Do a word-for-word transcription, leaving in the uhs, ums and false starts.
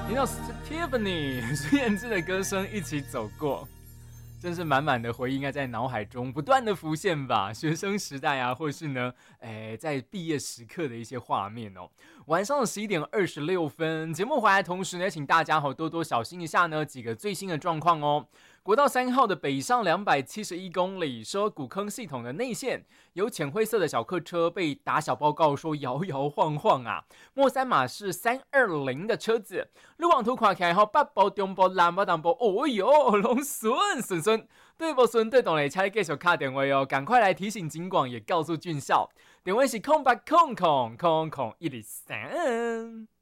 听到 Tiffany 孙燕姿的歌声一起走过，真是满满的回忆，应该在脑海中不断的浮现吧。学生时代啊，或是呢，哎，在毕业时刻的一些画面哦。晚上的十一点二十六分，节目回来同时呢，请大家好多多小心一下呢几个最新的状况哦。国道三号的北上两百七十一公里，说古坑系统的内线有浅灰色的小客车被打小报告说摇摇晃晃啊。末三码是三二零的车子，路网图看起来后北部、中部、南部、东部，哦哟，拢顺顺顺。对不顺对懂嘞，请继续卡电话哦，赶快来提醒警广，也告诉军校，电话是空八空空空空一零三。